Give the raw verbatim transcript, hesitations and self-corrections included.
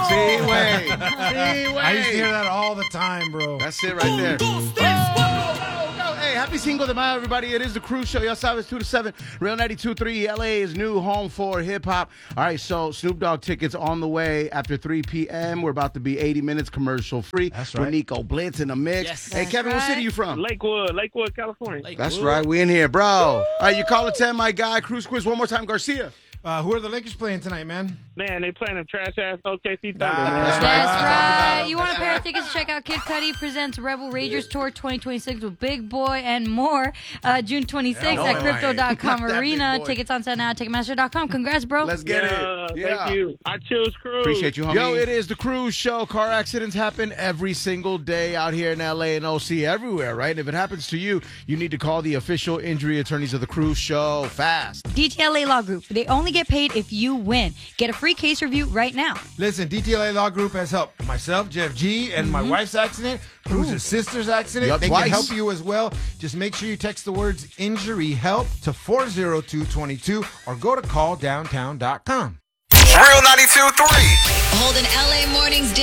Seaway. Seaway. I used to hear that all the time, bro. That's it right there. Oh, go, go. Hey, happy Cinco de Mayo, everybody. It is the Cruise Show. Y'all saw it's two to seven. Real ninety-two point three, L A's new home for hip-hop. All right, so Snoop Dogg tickets on the way after three p.m. We're about to be eighty minutes commercial-free. That's right. With Nico Blitz in the mix. Yes. Hey, That's Kevin, what right. city you from? Lakewood, Lakewood, California. Like, That's woo. right. We in here, bro. All right, you call it ten, my guy. Cruise quiz one more time, Garcia. Uh, who are the Lakers playing tonight, man? Man, they playing a trash-ass O K C Thunder, Nah, man. that's That's right. right. You want a pair of tickets? Check out Kid Cudi presents Rebel Ragers Tour twenty twenty-six with Big Boy and more. Uh, June twenty-sixth Yeah, at no, Crypto dot com not that Arena. Big Boy. Tickets on sale now at Ticketmaster dot com. Congrats, bro. Let's get Yeah, it. Yeah. Thank you. I choose Cruise. Appreciate you, homie. Yo, it is the Cruise Show. Car accidents happen every single day out here in L A and O C, everywhere, right? And if it happens to you, you need to call the official injury attorneys of the Cruise Show fast. D T L A Law Group. They only get paid if you win. Get a free case review right now. Listen, D T L A Law Group has helped myself, Jeff G, and my wife's accident, Cruz's sister's accident. Yup, they twice. can help you as well. Just make sure you text the words injury help to four oh two two two or go to call downtown dot com. Real ninety-two point three. Holden L A Mornings